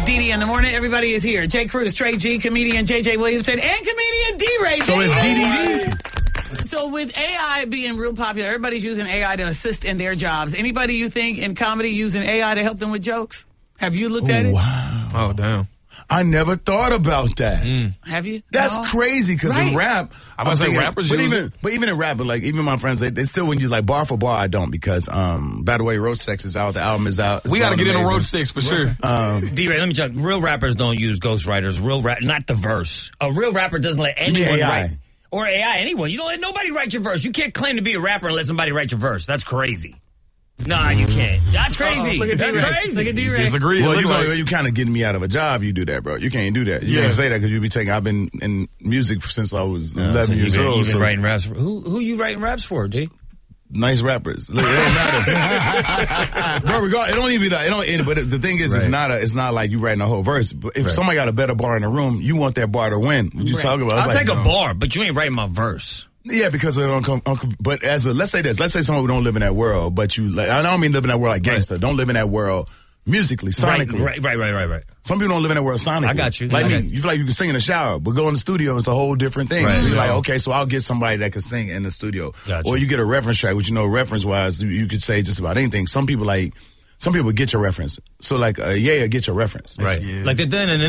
Dee Dee in the morning. Everybody is here. Jay Cruz, Trey G, comedian JJ Williamson, and comedian D-Ray. So it's DDD. So with AI being real popular, everybody's using AI to assist in their jobs. Anybody you think in comedy using AI to help them with jokes? Have you looked at it? Wow. Oh, damn. I never thought about that. Have you? That's No? crazy because in rap, I'm about to say rappers but use even in rap, but like even my friends, they still when you like bar for bar, I don't because by the way, Roach Sex is out, the album is out. We got to get into Roach 6 for sure. D-Ray, let me check. Real rappers don't use ghostwriters. Not the verse. A real rapper doesn't let anyone write. Or AI, anyone. You don't let nobody write your verse. You can't claim to be a rapper and let somebody write your verse. That's crazy. Nah, you can't. That's crazy. That's crazy. Look at D-Ray. Disagree. Well, you kind of getting me out of a job. You do that, bro. You can't do that. You can't say that because you be taking. I've been in music since I was 11 years old. You've been writing raps. Who you writing raps for, D? Nice rappers. Look, it don't matter. Bro, it don't even be that. But the thing is, it's not like you writing a whole verse. But if somebody got a better bar in the room, you want that bar to win. What you talking about? I'll take a bar, but you ain't writing my verse. Yeah, because it don't come. But let's say someone who don't live in that world, but you. Like, I don't mean live in that world like gangster. Don't live in that world musically, sonically. Right. Some people don't live in that world sonically. I got you. Like me, you feel like you can sing in the shower, but go in the studio, it's a whole different thing. Right. So you're like, okay, so I'll get somebody that can sing in the studio. Gotcha. Or you get a reference track, which reference-wise, you could say just about anything. Some people get your reference. So like, get your reference. Right. Yeah. Like the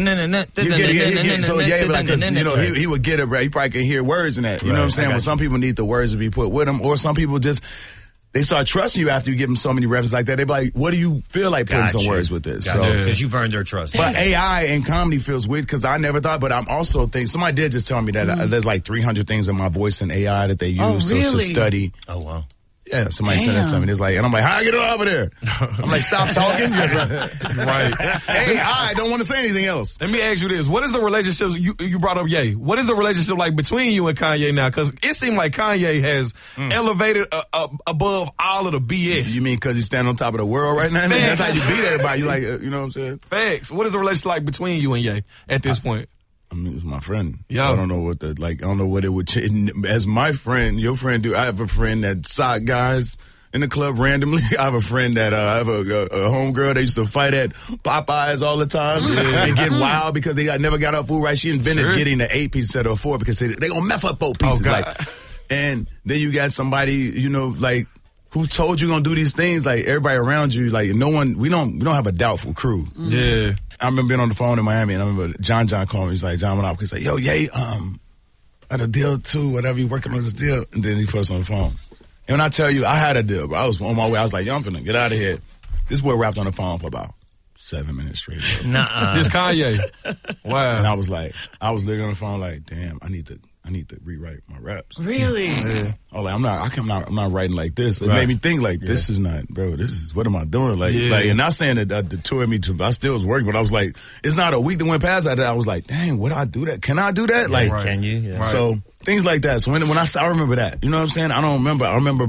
So like, cause, he would get it, right? He probably can hear words in that. You know what I'm saying? Well, some people need the words to be put with them, or some people just, they start trusting you after you give them so many references like that. They be like, what do you feel like putting some words with this? So because you've earned their trust. But AI and comedy feels weird because I never thought, but I'm also thinking, somebody did just tell me that there's like 300 things in my voice in AI that they use to study. Oh, wow. Yeah, somebody said that to me. It's like, and I'm like, how I get it over there? I'm like, stop talking. Right. AI don't want to say anything else. Let me ask you this. What is the relationship, you brought up Ye. What is the relationship like between you and Kanye now? Because it seemed like Kanye has elevated above all of the BS. You mean because he's standing on top of the world right now? That's how you beat everybody. You like, you know what I'm saying? Facts. What is the relationship like between you and Ye at this point? I mean, it's my friend. Yeah. So I don't know I don't know what it would change. As my friend, your friend do, I have a friend that sock guys in the club randomly. I have a friend that, I have a homegirl that used to fight at Popeyes all the time and get wild because they never got up food right. She invented getting the 8 piece instead of 4 because they gonna mess up 4 pieces. And then you got somebody, like, who told you gonna do these things? Like everybody around you, like we don't have a doubtful crew. Yeah. I remember being on the phone in Miami, and I remember John called me. He's like, John went out. He's like, yo, I had a deal too, whatever, you working on this deal. And then he put us on the phone. And when I tell you, I had a deal, bro. I was on my way. I was like, yo, I'm finna get out of here. This boy rapped on the phone for about 7 minutes straight. Nuh-uh. This Kanye. Wow. And I was literally on the phone like, damn, I need to rewrite my raps. Really? Yeah. I was like, I'm not writing like this. It made me think like, this is not, bro, what am I doing? Like, and not saying that the tour me too, I still was working, but I was like, it's not a week that went past that. I was like, dang, would I do that? Can I do that? Can you? Yeah. So things like that. So when I remember that, you know what I'm saying? I remember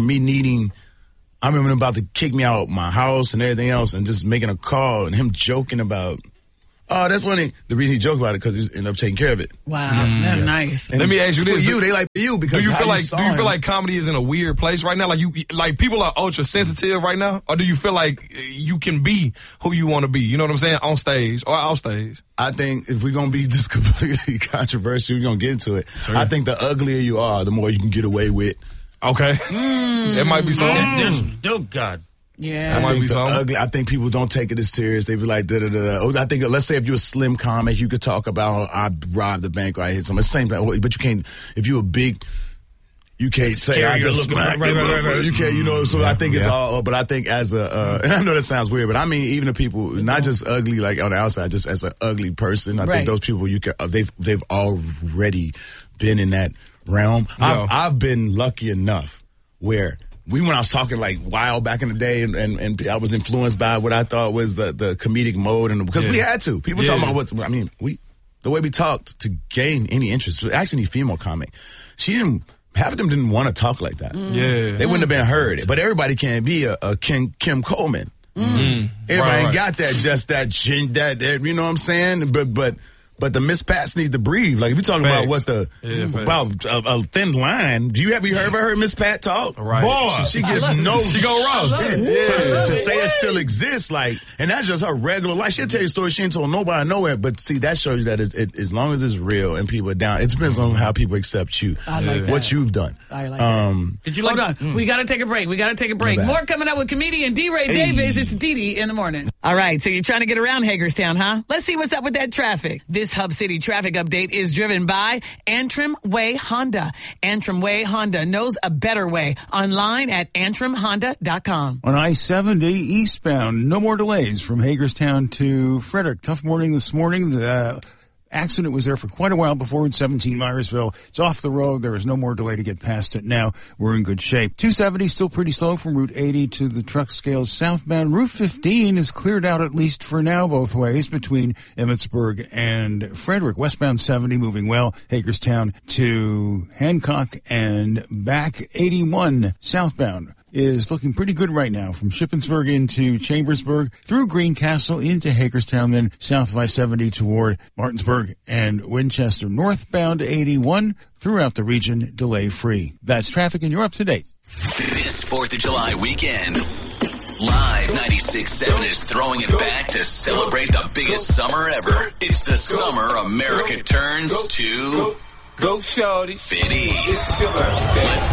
him about to kick me out my house and everything else and just making a call and him joking about, oh, that's funny. The reason he joked about it because he ended up taking care of it. Wow, that's nice. And let me ask you this: they like you because do you feel like comedy is in a weird place right now? Like people are ultra sensitive right now, or do you feel like you can be who you want to be? You know what I'm saying, on stage or off stage? I think if we're gonna be just completely controversial, we're gonna get into it. Sure. I think the uglier you are, the more you can get away with. Okay, it might be something. Oh God. Yeah, I think people don't take it as serious. They be like, da da da. I think, let's say if you're a slim comic, you could talk about I robbed the bank or I hit someone. It's the same thing, but you can't. If you're a big, you can't say I just smacked right. You can't, So I think it's all. But I think as a, and I know that sounds weird, but I mean even the people, not just ugly like on the outside, just as an ugly person. I think those people they've already been in that realm. I've been lucky enough where. When I was talking like wild back in the day and I was influenced by what I thought was the comedic mode and because we had to. People talking about the way we talked to gain any interest. Ask any female comic. Half of them didn't want to talk like that. Yeah. They wouldn't have been heard. But everybody can't be a Kim Coleman. Everybody ain't got that, just that, you know what I'm saying? But But the Miss Pats need to breathe. Like, if you're talking about what about a thin line, have you ever heard Miss Pat talk? Right. Boy, she go wrong. So to say it still exists, like, and that's just her regular life. She'll tell you a story she ain't told nobody nowhere. But see, that shows you that as long as it's real and people are down, it depends on how people accept you, what you've done. I like that. Did you Hold on. We got to take a break. More coming up with comedian D-Ray Davis. It's Didi in the morning. All right, so you're trying to get around Hagerstown, huh? Let's see what's up with that traffic. This Hub City traffic update is driven by Antrim Way Honda. Antrim Way Honda knows a better way. Online at antrimhonda.com. On I-70 eastbound, no more delays from Hagerstown to Frederick. Tough morning this morning. The accident was there for quite a while before Route 17 Myersville. It's off the road. There is no more delay to get past it now. We're in good shape. 270 still pretty slow from Route 80 to the truck scales southbound. Route 15 is cleared out, at least for now, both ways between Emmitsburg and Frederick. Westbound 70 moving well. Hagerstown to Hancock and back. 81 southbound is looking pretty good right now from Shippensburg into Chambersburg, through Greencastle into Hagerstown, then south of I-70 toward Martinsburg and Winchester. Northbound 81 throughout the region, delay-free. That's traffic, and you're up to date. This 4th of July weekend, Live 96.7 is throwing it back to celebrate the biggest summer ever. It's the summer America turns to... Go, shorty. Fitty. It's your birthday. Let